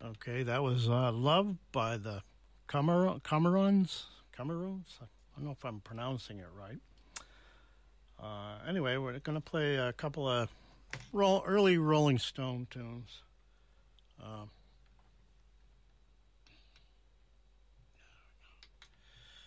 Okay, that was Love by the Camerons. Cameroons? I don't know if I'm pronouncing it right. Anyway, we're going to play a couple of early Rolling Stone tunes.